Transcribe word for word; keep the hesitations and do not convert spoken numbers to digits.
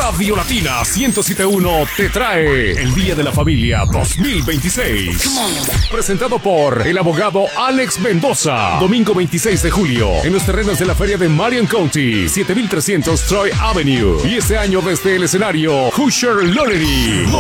Radio Latina ciento siete punto uno te trae el Día de la Familia dos mil veintiséis. Presentado por el abogado Alex Mendoza. Domingo veintiséis de julio en los terrenos de la feria de Marion County, siete mil trescientos Troy Avenue. Y este año desde el escenario Hoosier Lonery.